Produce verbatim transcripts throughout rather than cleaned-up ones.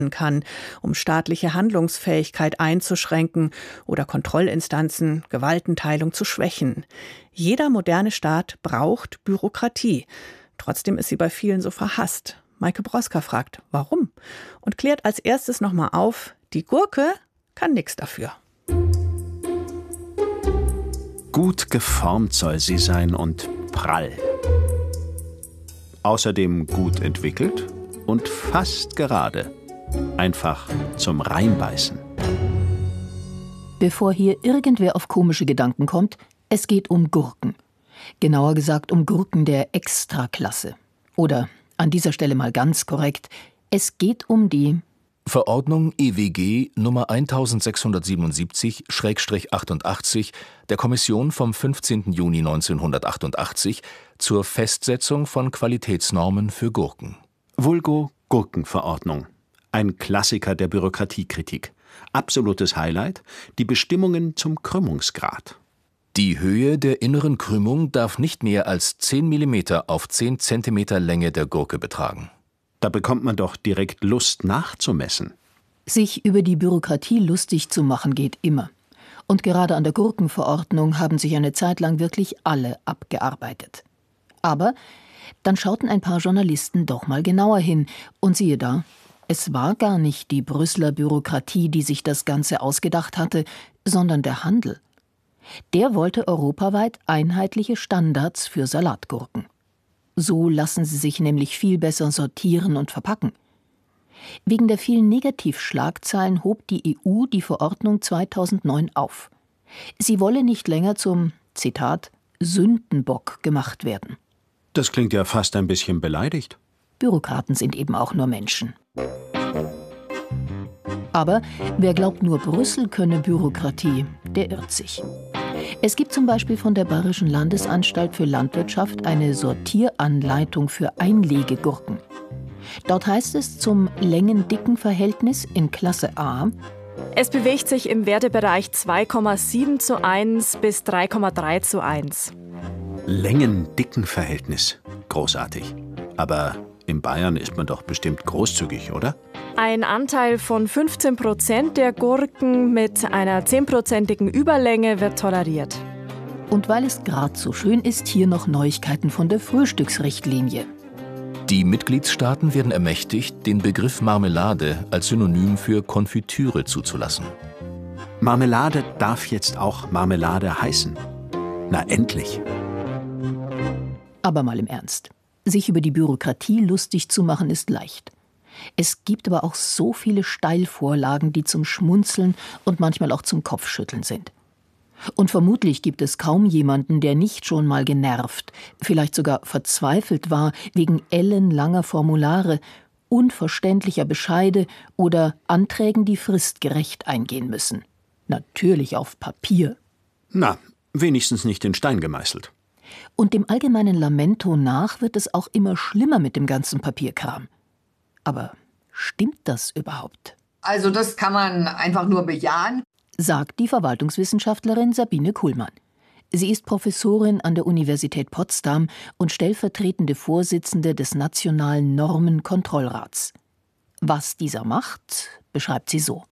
kann, um staatliche Handlungsfähigkeit einzuschränken oder Kontrollinstanzen, Gewaltenteilung zu schwächen. Jeder moderne Staat braucht Bürokratie. Trotzdem ist sie bei vielen so verhasst. Maike Broska fragt, warum? Und klärt als erstes nochmal auf, die Gurke kann nichts dafür. Gut geformt soll sie sein und prall. Außerdem gut entwickelt und fast gerade. Einfach zum Reinbeißen. Bevor hier irgendwer auf komische Gedanken kommt, es geht um Gurken. Genauer gesagt um Gurken der Extraklasse. Oder, an dieser Stelle mal ganz korrekt, es geht um die Verordnung E W G Nummer eintausendsechshundertsiebenundsiebzig achtundachtzig der Kommission vom fünfzehnten Juni neunzehnhundertachtundachtzig zur Festsetzung von Qualitätsnormen für Gurken. Vulgo Gurkenverordnung. Ein Klassiker der Bürokratiekritik. Absolutes Highlight, die Bestimmungen zum Krümmungsgrad. Die Höhe der inneren Krümmung darf nicht mehr als zehn Millimeter auf zehn Zentimeter Länge der Gurke betragen. Da bekommt man doch direkt Lust nachzumessen. Sich über die Bürokratie lustig zu machen geht immer. Und gerade an der Gurkenverordnung haben sich eine Zeit lang wirklich alle abgearbeitet. Aber dann schauten ein paar Journalisten doch mal genauer hin und siehe da, es war gar nicht die Brüsseler Bürokratie, die sich das Ganze ausgedacht hatte, sondern der Handel. Der wollte europaweit einheitliche Standards für Salatgurken. So lassen sie sich nämlich viel besser sortieren und verpacken. Wegen der vielen Negativschlagzeilen hob die E U die Verordnung zweitausendneun auf. Sie wolle nicht länger zum, Zitat, Sündenbock gemacht werden. Das klingt ja fast ein bisschen beleidigt. Bürokraten sind eben auch nur Menschen. Aber wer glaubt, nur Brüssel könne Bürokratie, der irrt sich. Es gibt zum Beispiel von der Bayerischen Landesanstalt für Landwirtschaft eine Sortieranleitung für Einlegegurken. Dort heißt es zum Längen-Dicken-Verhältnis in Klasse A: Es bewegt sich im Wertebereich zwei Komma sieben zu eins bis drei Komma drei zu eins. Längen-Dicken-Verhältnis. Großartig. Aber in Bayern ist man doch bestimmt großzügig, oder? Ein Anteil von fünfzehn Prozent der Gurken mit einer zehnprozentigen Überlänge wird toleriert. Und weil es gerade so schön ist, hier noch Neuigkeiten von der Frühstücksrichtlinie. Die Mitgliedstaaten werden ermächtigt, den Begriff Marmelade als Synonym für Konfitüre zuzulassen. Marmelade darf jetzt auch Marmelade heißen. Na endlich. Aber mal im Ernst. Sich über die Bürokratie lustig zu machen, ist leicht. Es gibt aber auch so viele Steilvorlagen, die zum Schmunzeln und manchmal auch zum Kopfschütteln sind. Und vermutlich gibt es kaum jemanden, der nicht schon mal genervt, vielleicht sogar verzweifelt war wegen ellenlanger Formulare, unverständlicher Bescheide oder Anträgen, die fristgerecht eingehen müssen. Natürlich auf Papier. Na, wenigstens nicht in Stein gemeißelt. Und dem allgemeinen Lamento nach wird es auch immer schlimmer mit dem ganzen Papierkram. Aber stimmt das überhaupt? Also das kann man einfach nur bejahen, sagt die Verwaltungswissenschaftlerin Sabine Kuhlmann. Sie ist Professorin an der Universität Potsdam und stellvertretende Vorsitzende des Nationalen Normenkontrollrats. Was dieser macht, beschreibt sie so.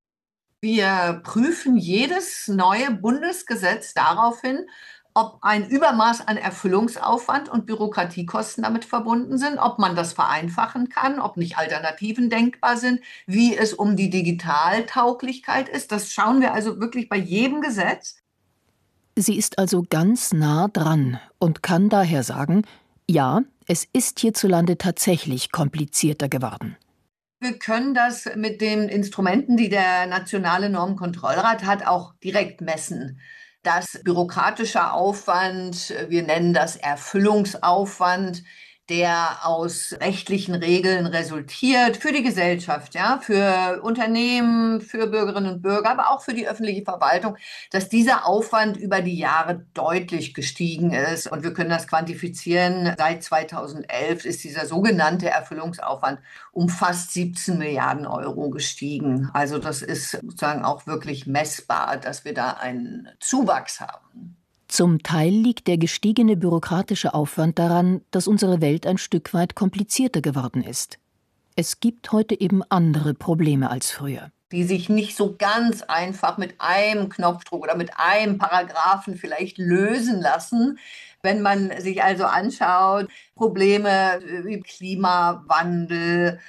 Wir prüfen jedes neue Bundesgesetz darauf hin, ob ein Übermaß an Erfüllungsaufwand und Bürokratiekosten damit verbunden sind, ob man das vereinfachen kann, ob nicht Alternativen denkbar sind, wie es um die Digitaltauglichkeit ist. Das schauen wir also wirklich bei jedem Gesetz. Sie ist also ganz nah dran und kann daher sagen, ja, es ist hierzulande tatsächlich komplizierter geworden. Wir können das mit den Instrumenten, die der Nationale Normenkontrollrat hat, auch direkt messen. Das bürokratische Aufwand, wir nennen das Erfüllungsaufwand, der aus rechtlichen Regeln resultiert für die Gesellschaft, ja, für Unternehmen, für Bürgerinnen und Bürger, aber auch für die öffentliche Verwaltung, dass dieser Aufwand über die Jahre deutlich gestiegen ist. Und wir können das quantifizieren. Seit zweitausendelf ist dieser sogenannte Erfüllungsaufwand um fast siebzehn Milliarden Euro gestiegen. Also das ist sozusagen auch wirklich messbar, dass wir da einen Zuwachs haben. Zum Teil liegt der gestiegene bürokratische Aufwand daran, dass unsere Welt ein Stück weit komplizierter geworden ist. Es gibt heute eben andere Probleme als früher, die sich nicht so ganz einfach mit einem Knopfdruck oder mit einem Paragraphen vielleicht lösen lassen. Wenn man sich also anschaut, Probleme wie Klimawandel,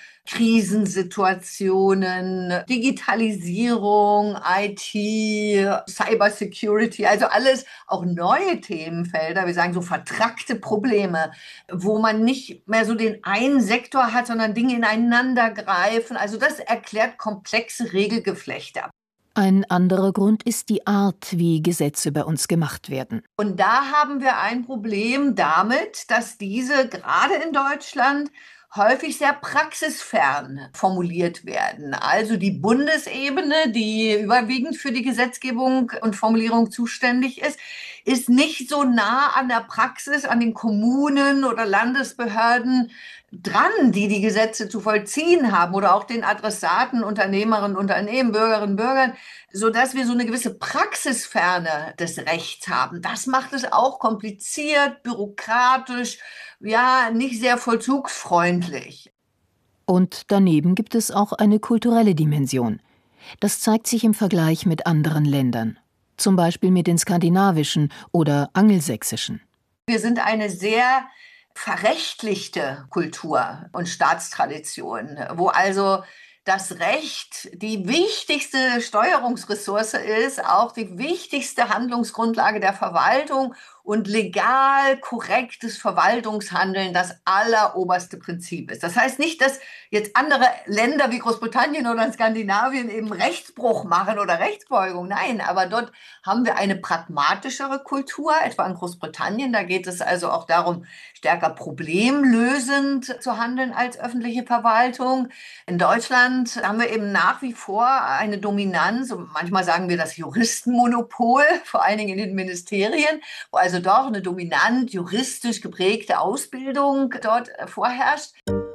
Krisensituationen, Digitalisierung, I T, Cybersecurity, also alles auch neue Themenfelder, wir sagen so vertrackte Probleme, wo man nicht mehr so den einen Sektor hat, sondern Dinge ineinander greifen. Also das erklärt komplexe Regelgeflechte. Ein anderer Grund ist die Art, wie Gesetze bei uns gemacht werden. Und da haben wir ein Problem damit, dass diese gerade in Deutschland häufig sehr praxisfern formuliert werden. Also die Bundesebene, die überwiegend für die Gesetzgebung und Formulierung zuständig ist, ist nicht so nah an der Praxis, an den Kommunen oder Landesbehörden dran, die die Gesetze zu vollziehen haben oder auch den Adressaten, Unternehmerinnen, Unternehmen, Bürgerinnen, Bürgern, sodass wir so eine gewisse Praxisferne des Rechts haben. Das macht es auch kompliziert, bürokratisch, ja, nicht sehr vollzugsfreundlich. Und daneben gibt es auch eine kulturelle Dimension. Das zeigt sich im Vergleich mit anderen Ländern, zum Beispiel mit den skandinavischen oder angelsächsischen. Wir sind eine sehr verrechtlichte Kultur und Staatstradition, wo also das Recht die wichtigste Steuerungsressource ist, auch die wichtigste Handlungsgrundlage der Verwaltung und legal korrektes Verwaltungshandeln das alleroberste Prinzip ist. Das heißt nicht, dass jetzt andere Länder wie Großbritannien oder Skandinavien eben Rechtsbruch machen oder Rechtsbeugung. Nein, aber dort haben wir eine pragmatischere Kultur, etwa in Großbritannien. Da geht es also auch darum, stärker problemlösend zu handeln als öffentliche Verwaltung. In Deutschland haben wir eben nach wie vor eine Dominanz, und manchmal sagen wir das Juristenmonopol, vor allen Dingen in den Ministerien, wo also doch eine dominant juristisch geprägte Ausbildung dort vorherrscht.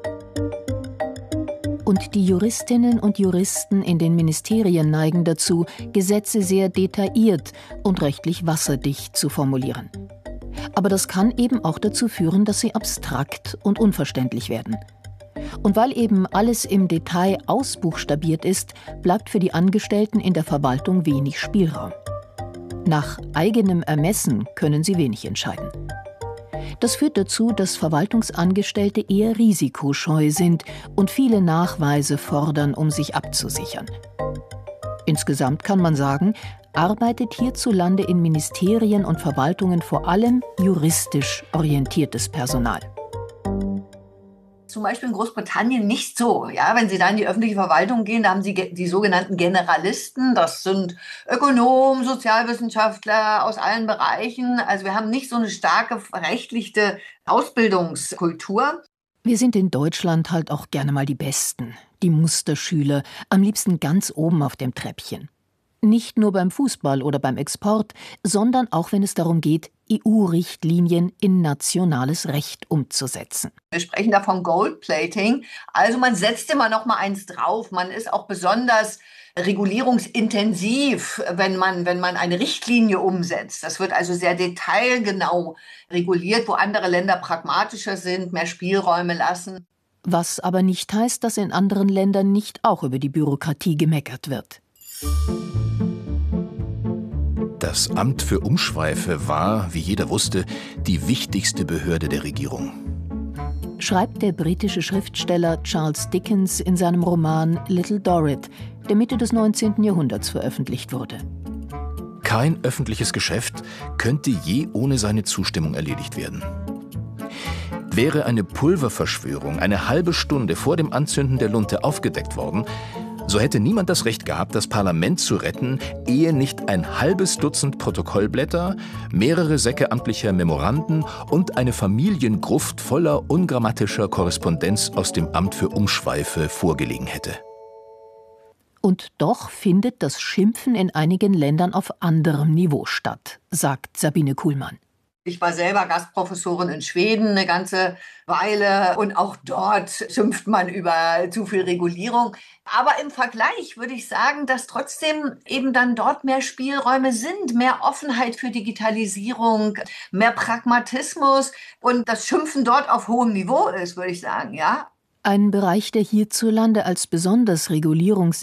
Und die Juristinnen und Juristen in den Ministerien neigen dazu, Gesetze sehr detailliert und rechtlich wasserdicht zu formulieren. Aber das kann eben auch dazu führen, dass sie abstrakt und unverständlich werden. Und weil eben alles im Detail ausbuchstabiert ist, bleibt für die Angestellten in der Verwaltung wenig Spielraum. Nach eigenem Ermessen können sie wenig entscheiden. Das führt dazu, dass Verwaltungsangestellte eher risikoscheu sind und viele Nachweise fordern, um sich abzusichern. Insgesamt kann man sagen, arbeitet hierzulande in Ministerien und Verwaltungen vor allem juristisch orientiertes Personal. Zum Beispiel in Großbritannien nicht so. Ja, wenn Sie da in die öffentliche Verwaltung gehen, da haben Sie die sogenannten Generalisten. Das sind Ökonomen, Sozialwissenschaftler aus allen Bereichen. Also wir haben nicht so eine starke rechtliche Ausbildungskultur. Wir sind in Deutschland halt auch gerne mal die Besten, die Musterschüler, am liebsten ganz oben auf dem Treppchen. Nicht nur beim Fußball oder beim Export, sondern auch wenn es darum geht, E U-Richtlinien in nationales Recht umzusetzen. Wir sprechen da von Goldplating. Also man setzt immer noch mal eins drauf. Man ist auch besonders regulierungsintensiv, wenn man, wenn man eine Richtlinie umsetzt. Das wird also sehr detailgenau reguliert, wo andere Länder pragmatischer sind, mehr Spielräume lassen. Was aber nicht heißt, dass in anderen Ländern nicht auch über die Bürokratie gemeckert wird. Das Amt für Umschweife war, wie jeder wusste, die wichtigste Behörde der Regierung. Schreibt der britische Schriftsteller Charles Dickens in seinem Roman Little Dorrit, der Mitte des neunzehnten Jahrhunderts veröffentlicht wurde. Kein öffentliches Geschäft könnte je ohne seine Zustimmung erledigt werden. Wäre eine Pulververschwörung eine halbe Stunde vor dem Anzünden der Lunte aufgedeckt worden, so hätte niemand das Recht gehabt, das Parlament zu retten, ehe nicht ein halbes Dutzend Protokollblätter, mehrere Säcke amtlicher Memoranden und eine Familiengruft voller ungrammatischer Korrespondenz aus dem Amt für Umschweife vorgelegen hätte. Und doch findet das Schimpfen in einigen Ländern auf anderem Niveau statt, sagt Sabine Kuhlmann. Ich war selber Gastprofessorin in Schweden eine ganze Weile und auch dort schimpft man über zu viel Regulierung. Aber im Vergleich würde ich sagen, dass trotzdem eben dann dort mehr Spielräume sind, mehr Offenheit für Digitalisierung, mehr Pragmatismus und das Schimpfen dort auf hohem Niveau ist, würde ich sagen, ja. Ein Bereich, der hierzulande als besonders regulierungs-